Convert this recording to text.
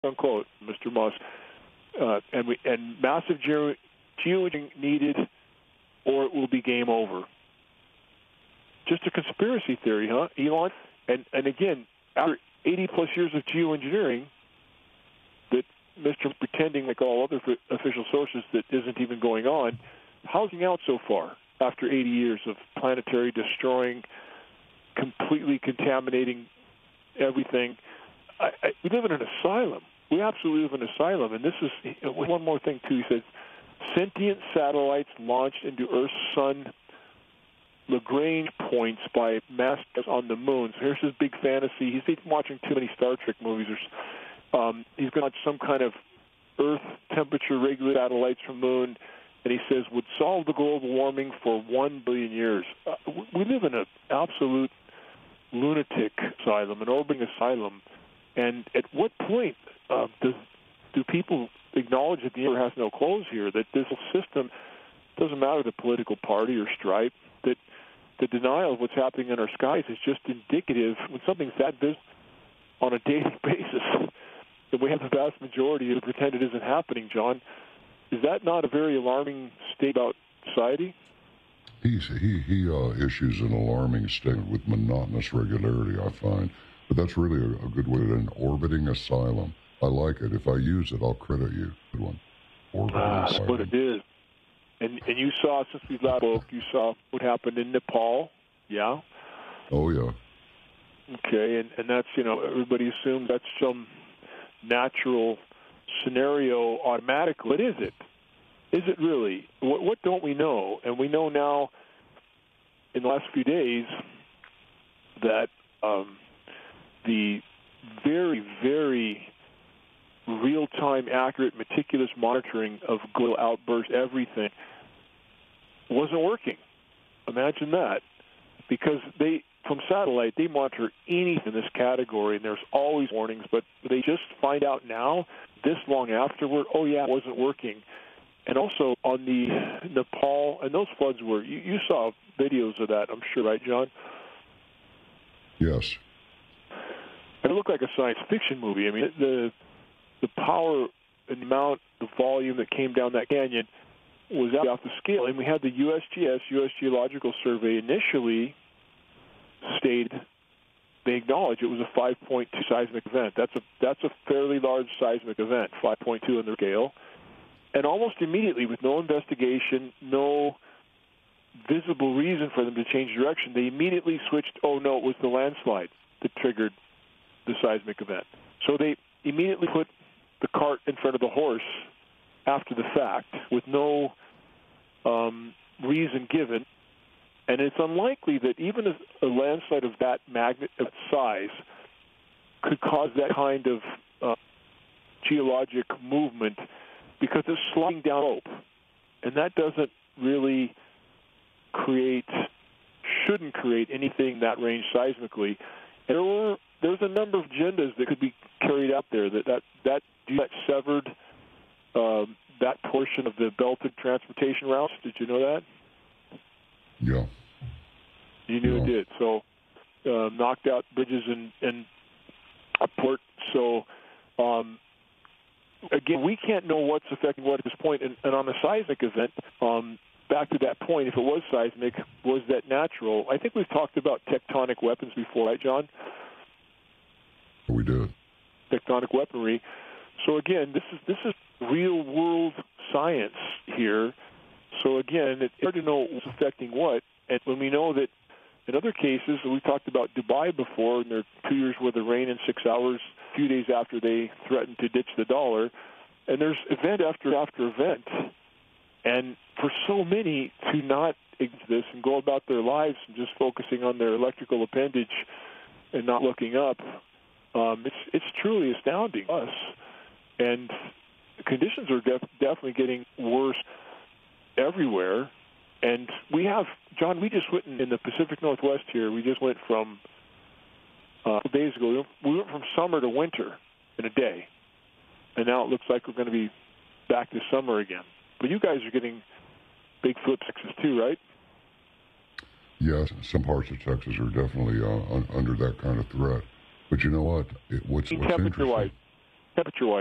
unquote, Mr. Musk, and massive geoengineering needed, or it will be game over. Just a conspiracy theory, huh, Elon? And again, after 80-plus years of geoengineering, that Mr. pretending like all other official sources that isn't even going on, how's he out so far after 80 years of planetary destroying, completely contaminating everything? We live in an asylum. We absolutely live in an asylum. And this is one more thing, too. He says, sentient satellites launched into Earth's sun Lagrange points by masters on the moon. So here's his big fantasy. He's watching too many Star Trek movies. He's going to launch some kind of Earth temperature regulated satellites from moon, and he says would solve the global warming for 1 billion years. We live in an absolute lunatic asylum, an orbiting asylum. And at what point do people acknowledge that the emperor has no clothes here, that this system doesn't matter the political party or stripe, that the denial of what's happening in our skies is just indicative when something's that big on a daily basis, that we have the vast majority to pretend it isn't happening, John. Is that not a very alarming state about society? He issues an alarming statement with monotonous regularity, I find. But that's really a good way to an orbiting asylum. I like it. If I use it, I'll credit you. Good one. Orbiting asylum. That's what it is. And you saw, since we last spoke, you saw what happened in Nepal, yeah? Oh, yeah. Okay, and that's, everybody assumes that's some natural scenario automatically. But is it? Is it really? What don't we know? And we know now, in the last few days, that the very, very real-time, accurate, meticulous monitoring of global outbursts, everything, wasn't working. Imagine that. Because from satellite, they monitor anything in this category, and there's always warnings, but they just find out now, this long afterward, oh, yeah, it wasn't working. And also on the Nepal, and those floods were, you saw videos of that, I'm sure, right, John? Yes. It looked like a science fiction movie. I mean, the power and the amount, the volume that came down that canyon was out off the scale. And we had the USGS, U.S. Geological Survey, initially stated they acknowledged it was a 5.2 seismic event. That's a fairly large seismic event, 5.2 on the scale. And almost immediately, with no investigation, no visible reason for them to change direction, they immediately switched, oh, no, it was the landslide that triggered the seismic event. So they immediately put the cart in front of the horse after the fact with no reason given. And it's unlikely that even a landslide of that size could cause that kind of geologic movement because it's sliding down slope. And that doesn't really shouldn't create anything that range seismically. And there's a number of agendas that could be carried out there that severed that portion of the belted transportation routes. Did you know that? Yeah. You knew it did. So knocked out bridges and a port. So again, we can't know what's affecting what at this point. And on the seismic event, back to that point, if it was seismic, was that natural? I think we've talked about tectonic weapons before, right, John? We did. Tectonic weaponry. So again, this is real world science here. So again, it's hard to know what's affecting what. And when we know that in other cases, we talked about Dubai before, and there are 2 years worth of rain in 6 hours, a few days after they threatened to ditch the dollar. And there's event after event. And for so many to not ignore this and go about their lives and just focusing on their electrical appendage and not looking up, it's truly astounding to us. And conditions are definitely getting worse everywhere. And we have, John, we just went in the Pacific Northwest here, we just went from, a couple days ago, we went from summer to winter in a day. And now it looks like we're going to be back to summer again. But you guys are getting big flip sixes too, right? Yes, some parts of Texas are definitely under that kind of threat. But you know what? What's interesting? temperature